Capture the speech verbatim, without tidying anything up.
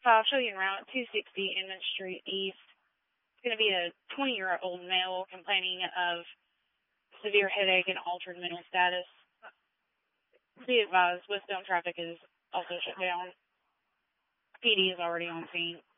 So I'll show you around two sixty Inman Street East. It's going to be a twenty-year-old male complaining of severe headache and altered mental status. Be advised, westbound traffic is also shut down. P D is already on scene.